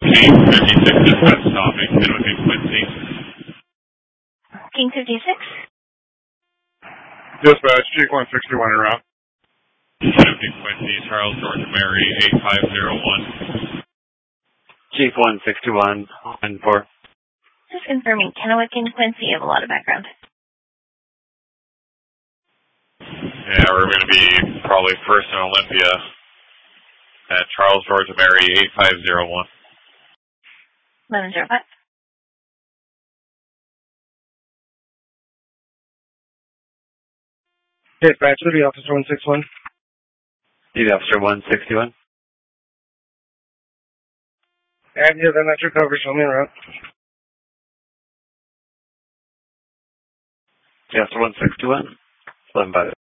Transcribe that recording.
King 56 is West stopping, Kennewick and Quincy. King 56? Dispatch, Chief 161 en route. Kennewick and Quincy, Charles George Mary 8501. Chief 161 on 4. Just confirming, Kennewick and Quincy have a lot of background. Yeah, we're going to be probably first in Olympia at Charles George Mary 8501. 1105. Dispatch, City Officer 161. City Officer 161. And yeah, then that's your coverage. Show me around. City Officer 161. 11 by